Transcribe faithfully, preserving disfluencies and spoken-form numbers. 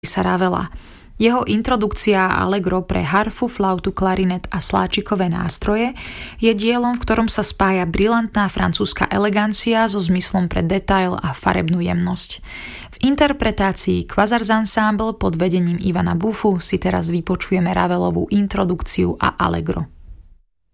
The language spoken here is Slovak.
sa Ravela. Jeho introdukcia Allegro pre harfu, flautu, klarinet a sláčikové nástroje je dielom, v ktorom sa spája brilantná francúzska elegancia so zmyslom pre detail a farebnú jemnosť. V interpretácii Quasars Ensemble pod vedením Ivana Bufu si teraz vypočujeme Ravelovú introdukciu a Allegro.